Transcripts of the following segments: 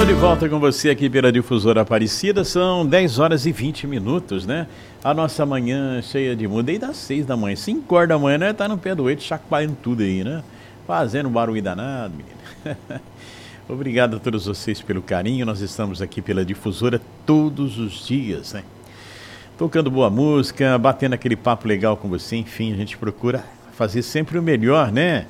de volta com você aqui pela Difusora Aparecida, são 10 horas e 20 minutos, né? A nossa manhã cheia de muda, desde as 6 da manhã, 5 horas da manhã, né? Tá no pé do oito, chacoalhando tudo aí, né? Fazendo barulho danado, menino. Obrigado a todos vocês pelo carinho, nós estamos aqui pela Difusora todos os dias, né? Tocando boa música, batendo aquele papo legal com você, enfim, a gente procura fazer sempre o melhor, né?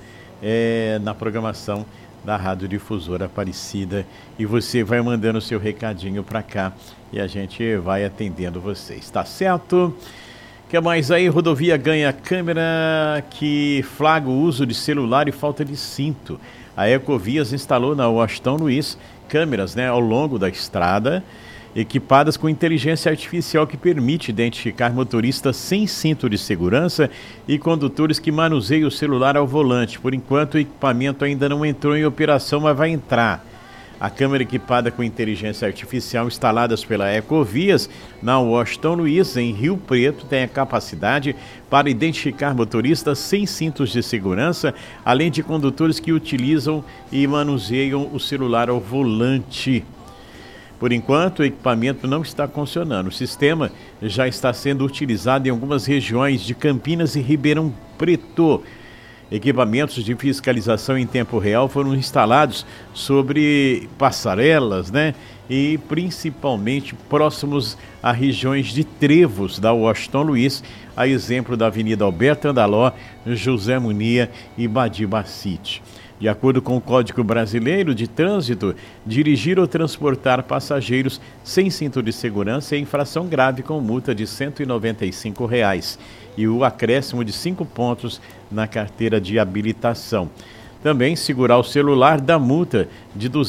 Na programação da Rádio Difusora Aparecida, e você vai mandando o seu recadinho para cá e a gente vai atendendo vocês, tá certo? O que mais aí? Rodovia ganha câmera que flagra o uso de celular e falta de cinto. A Ecovias instalou na Washington Luiz câmeras, né, ao longo da estrada, equipadas com inteligência artificial que permite identificar motoristas sem cinto de segurança e condutores que manuseiam o celular ao volante. Por enquanto, o equipamento ainda não entrou em operação, mas vai entrar. A câmera equipada com inteligência artificial instaladas pela Ecovias na Washington Luiz, em Rio Preto, tem a capacidade para identificar motoristas sem cintos de segurança, além de condutores que utilizam e manuseiam o celular ao volante. Por enquanto, o equipamento não está funcionando. O sistema já está sendo utilizado em algumas regiões de Campinas e Ribeirão Preto. Equipamentos de fiscalização em tempo real foram instalados sobre passarelas, né? E principalmente próximos a regiões de trevos da Washington Luiz, a exemplo da Avenida Alberto Andaló, José Munia e Badibacite. De acordo com o Código Brasileiro de Trânsito, dirigir ou transportar passageiros sem cinto de segurança é infração grave com multa de R$ 195 e o acréscimo de 5 pontos na carteira de habilitação. Também segurar o celular dá multa de R$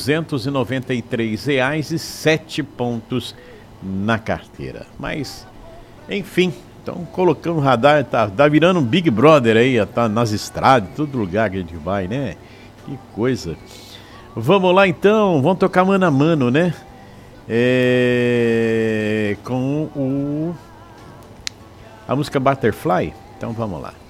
293 e 7 pontos na carteira. Mas, enfim, então colocando o radar, tá virando um Big Brother aí, tá nas estradas, em todo lugar que a gente vai, né? Que coisa. Vamos lá então, vamos tocar mano a mano, né? Com a música Butterfly. Então vamos lá.